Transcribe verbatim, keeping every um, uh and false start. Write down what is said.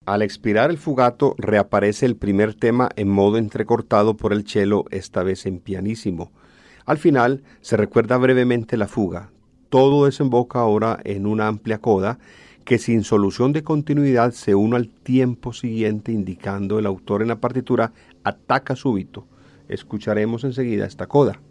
Al expirar el fugato, reaparece el primer tema en modo entrecortado por el cello, esta vez en pianísimo. Al final, se recuerda brevemente la fuga. Todo desemboca ahora en una amplia coda que sin solución de continuidad se une al tiempo siguiente, indicando el autor en la partitura ataca súbito. Escucharemos enseguida esta coda.